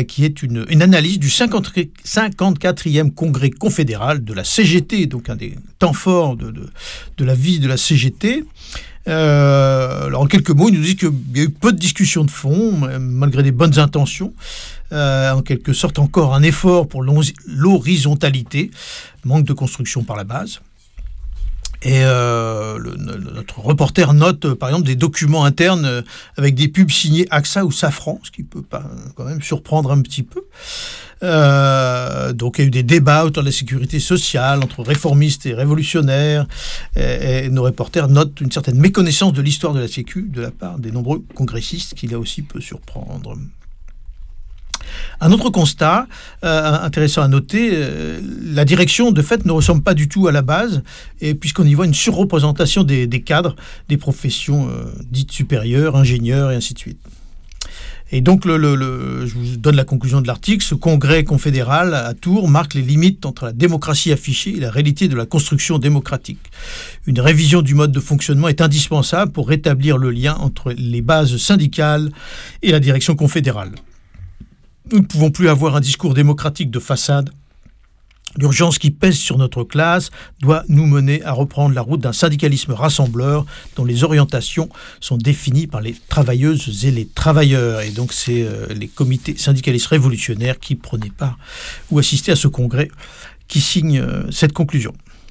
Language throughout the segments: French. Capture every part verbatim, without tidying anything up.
qui est une, une analyse du cinquante-quatrième congrès confédéral de la C G T, donc un des temps forts de, de, de la vie de la C G T. Euh, alors en quelques mots, il nous dit qu'il y a eu peu de discussions de fond, malgré des bonnes intentions. Euh, en quelque sorte encore un effort pour l'horizontalité, manque de construction par la base. Et euh, le, notre reporter note, par exemple, des documents internes euh, avec des pubs signés A X A ou Safran, ce qui peut pas, quand même surprendre un petit peu. Euh, donc il y a eu des débats autour de la sécurité sociale entre réformistes et révolutionnaires. Et, et nos reporters notent une certaine méconnaissance de l'histoire de la Sécu de la part des nombreux congressistes, qui là aussi peut surprendre. Un autre constat euh, intéressant à noter, euh, la direction de fait ne ressemble pas du tout à la base, et puisqu'on y voit une surreprésentation des, des cadres, des professions euh, dites supérieures, ingénieurs et ainsi de suite. Et donc, le, le, le, je vous donne la conclusion de l'article. Ce congrès confédéral à Tours marque les limites entre la démocratie affichée et la réalité de la construction démocratique. Une révision du mode de fonctionnement est indispensable pour rétablir le lien entre les bases syndicales et la direction confédérale. Nous ne pouvons plus avoir un discours démocratique de façade. L'urgence qui pèse sur notre classe doit nous mener à reprendre la route d'un syndicalisme rassembleur dont les orientations sont définies par les travailleuses et les travailleurs. Et donc c'est euh, les comités syndicalistes révolutionnaires qui prenaient part ou assistaient à ce congrès qui signent euh, cette conclusion.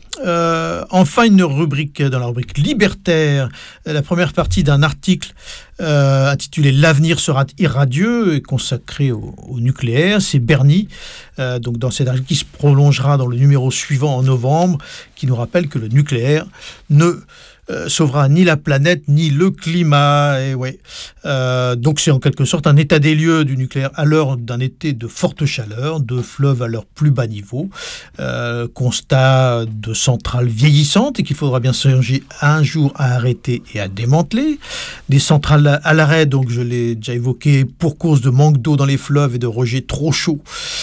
Euh, enfin, une rubrique dans la rubrique libertaire, la première partie d'un article euh, intitulé « L'avenir sera irradieux » et consacré au, au nucléaire. C'est Berny, euh, donc dans cet article qui se prolongera dans le numéro suivant en novembre, qui nous rappelle que le nucléaire ne Euh, sauvera ni la planète ni le climat. Et ouais. euh, donc c'est en quelque sorte un état des lieux du nucléaire à l'heure d'un été de forte chaleur, de fleuves à leur plus bas niveau, euh, constat de centrales vieillissantes et qu'il faudra bien songer un jour à arrêter et à démanteler, des centrales à l'arrêt, donc je l'ai déjà évoqué, pour cause de manque d'eau dans les fleuves et de rejets trop chauds.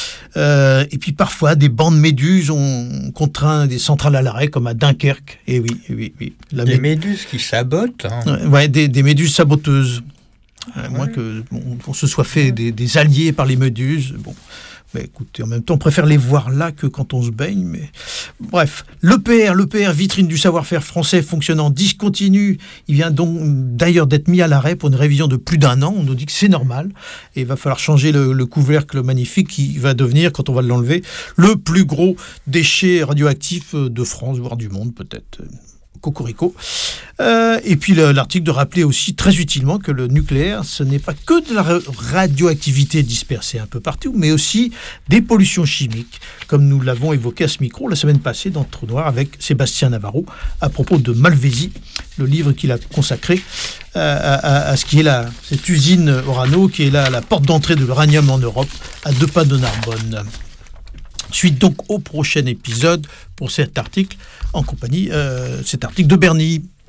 Euh, et puis parfois des bancs de méduses ont contraint des centrales à l'arrêt, comme à Dunkerque. Et oui, oui, oui. La des mé- méduses qui sabotent. Hein. Ouais, des, des méduses saboteuses. Ah, à moins ouais. que bon, on se soit fait des, des alliés par les méduses. Bon. Mais écoutez, en même temps, on préfère les voir là que quand on se baigne. Mais bref, l'E P R, l'E P R, vitrine du savoir-faire français fonctionnant, discontinu. Il vient donc d'ailleurs d'être mis à l'arrêt pour une révision de plus d'un an. On nous dit que c'est normal. Et il va falloir changer le, le couvercle magnifique qui va devenir, quand on va l'enlever, le plus gros déchet radioactif de France, voire du monde peut-être. Cocorico. Euh, et puis le, l'article de rappeler aussi très utilement que le nucléaire, ce n'est pas que de la radioactivité dispersée un peu partout, mais aussi des pollutions chimiques, comme nous l'avons évoqué à ce micro la semaine passée dans Trou Noir avec Sébastien Navarro à propos de Malvézy, le livre qu'il a consacré à, à, à ce qui est la, cette usine Orano, qui est la, la porte d'entrée de l'uranium en Europe, à deux pas de Narbonne. Suite donc au prochain épisode pour cet article en compagnie, euh, cet article de Berny.